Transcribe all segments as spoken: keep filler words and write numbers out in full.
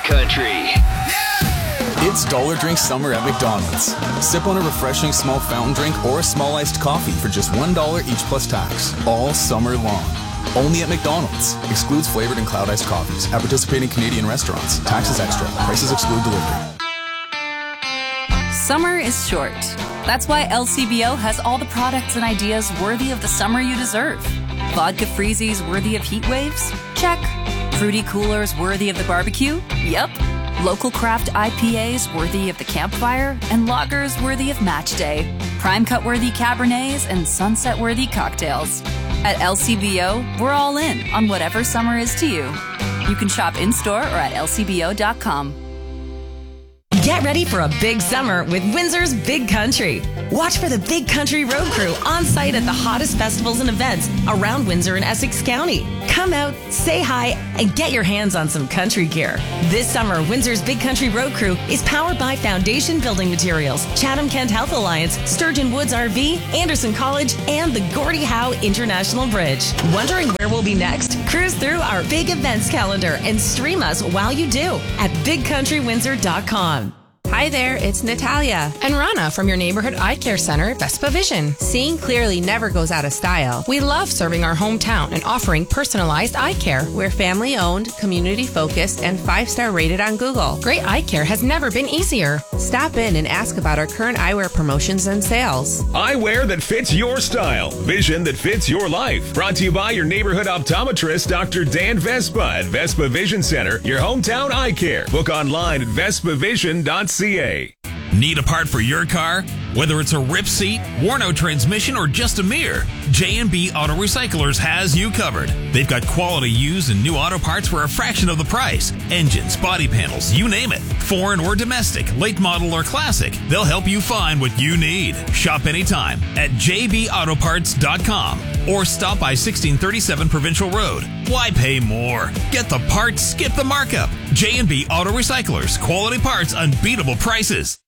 Country. It's Dollar Drink Summer at McDonald's. Sip on a refreshing small fountain drink or a small iced coffee for just one dollar each plus tax. All summer long. Only at McDonald's. Excludes flavored and cloud iced coffees. At participating Canadian restaurants. Taxes extra. Prices exclude delivery. Summer is short. That's why L C B O has all the products and ideas worthy of the summer you deserve. Vodka freezies worthy of heat waves? Check. Fruity coolers worthy of the barbecue? Yep. Local craft I P As worthy of the campfire? And lagers worthy of match day. Prime cut worthy Cabernets and sunset worthy cocktails. At L C B O, we're all in on whatever summer is to you. You can shop in-store or at L C B O dot com. Get ready for a big summer with Windsor's Big Country. Watch for the Big Country Road Crew on site at the hottest festivals and events around Windsor and Essex County. Come out, say hi, and get your hands on some country gear. This summer, Windsor's Big Country Road Crew is powered by Foundation Building Materials, Chatham Kent Health Alliance, Sturgeon Woods R V, Anderson College, and the Gordie Howe International Bridge. Wondering where we'll be next? Cruise through our big events calendar and stream us while you do at big country windsor dot com. Hi there, it's Natalia and Rana from your neighborhood eye care center, Vespa Vision. Seeing clearly never goes out of style. We love serving our hometown and offering personalized eye care. We're family owned, community focused, and five-star rated on Google. Great eye care has never been easier. Stop in and ask about our current eyewear promotions and sales. Eyewear that fits your style. Vision that fits your life. Brought to you by your neighborhood optometrist, Doctor Dan Vespa at Vespa Vision Center, your hometown eye care. Book online at vespa vision dot c a. Need a part for your car? Whether it's a rip seat, worn out transmission, or just a mirror, J and B Auto Recyclers has you covered. They've got quality used and new auto parts for a fraction of the price. Engines, body panels, you name it. Foreign or domestic, late model or classic, they'll help you find what you need. Shop anytime at j b auto parts dot com or stop by sixteen thirty-seven Provincial Road. Why pay more? Get the parts, skip the markup. J and B Auto Recyclers. Quality parts, unbeatable prices.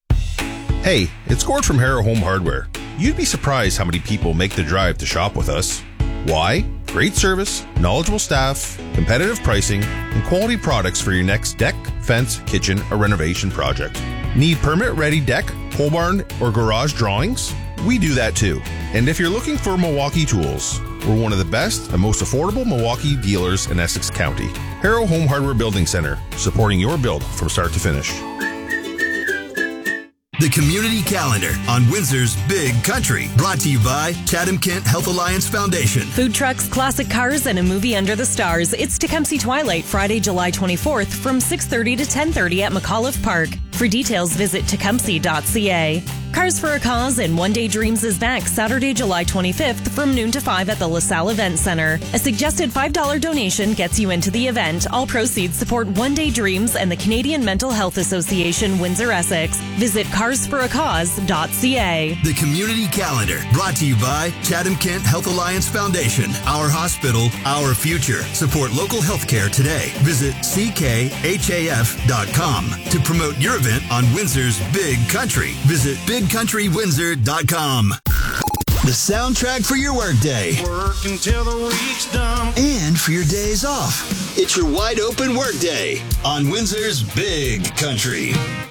Hey, it's Gord from Harrow Home Hardware. You'd be surprised how many people make the drive to shop with us. Why? Great service, knowledgeable staff, competitive pricing, and quality products for your next deck, fence, kitchen, or renovation project. Need permit-ready deck, pole barn, or garage drawings? We do that too. And if you're looking for Milwaukee tools, we're one of the best and most affordable Milwaukee dealers in Essex County. Harrow Home Hardware Building Center, supporting your build from start to finish. The Community Calendar on Windsor's Big Country. Brought to you by Chatham Kent Health Alliance Foundation. Food trucks, classic cars, and a movie under the stars. It's Tecumseh Twilight, Friday, July twenty-fourth from six thirty to ten thirty at McAuliffe Park. For details, visit tecumseh dot c a. Cars for a Cause and One Day Dreams is back Saturday, July twenty-fifth from noon to five at the LaSalle Event Center. A suggested five dollars donation gets you into the event. All proceeds support One Day Dreams and the Canadian Mental Health Association, Windsor, Essex. Visit cars for a cause dot c a. The Community Calendar, brought to you by Chatham Kent Health Alliance Foundation. Our hospital, our future. Support local healthcare today. Visit c k h a f dot com to promote your event on Windsor's Big Country. Visit big country windsor dot com. The soundtrack for your workday. Work until the week's done. And for your days off. It's your wide open workday on Windsor's Big Country.